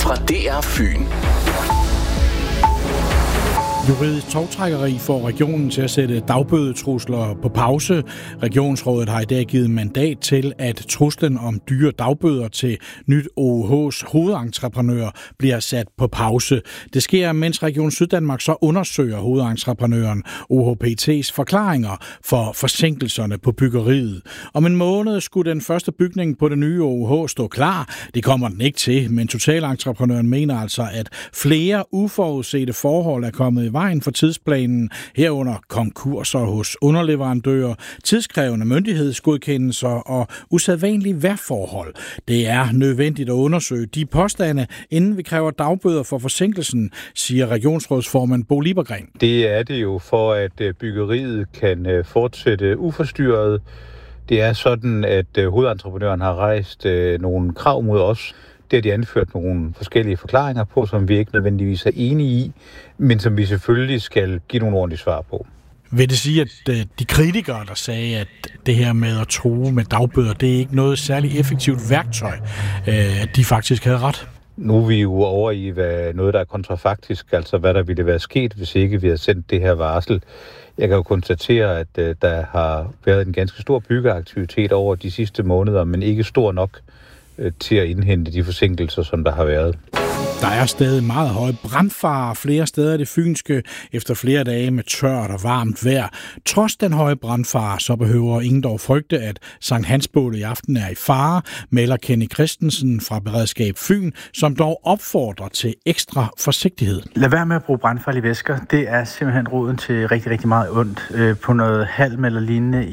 fra DR Fyn. Juridisk tovtrækkeri får regionen til at sætte dagbødetrusler på pause. Regionsrådet har i dag givet mandat til, at truslen om dyre dagbøder til nyt OUH's hovedentreprenør bliver sat på pause. Det sker, mens Region Syddanmark så undersøger hovedentreprenøren OHPT's forklaringer for forsinkelserne på byggeriet. Om en måned skulle den første bygning på det nye OUH stå klar. Det kommer den ikke til, men totalentreprenøren mener altså, at flere uforudsete forhold er kommet i vejen for tidsplanen, herunder konkurser hos underleverandører, tidskrævende myndighedsgodkendelser og usædvanlige vejrforhold. Det er nødvendigt at undersøge de påstande, inden vi kræver dagbøder for forsinkelsen, siger regionsrådsformand Bo Liebergreen. Det er det jo for, at byggeriet kan fortsætte uforstyrret. Det er sådan, at hovedentreprenøren har rejst nogle krav mod os. Det har de anført nogle forskellige forklaringer på, som vi ikke nødvendigvis er enige i, men som vi selvfølgelig skal give nogle ordentlige svar på. Vil det sige, at de kritikere, der sagde, at det her med at true med dagbøder, det er ikke noget særligt effektivt værktøj, at de faktisk havde ret? Nu er vi jo over i noget, der er kontrafaktisk, altså hvad der ville være sket, hvis ikke vi havde sendt det her varsel. Jeg kan jo konstatere, at der har været en ganske stor byggeaktivitet over de sidste måneder, men ikke stor nok til at indhente de forsinkelser, som der har været. Der er stadig meget høj brandfare flere steder i det fynske efter flere dage med tørt og varmt vejr. Trods den høje brandfare, så behøver ingen dog frygte, at Sankt Hansbålet i aften er i fare, melder Kenny Christensen fra Beredskab Fyn, som dog opfordrer til ekstra forsigtighed. Lad være med at bruge brandfarlige væsker. Det er simpelthen roden til rigtig, rigtig meget ondt på noget halm eller lignende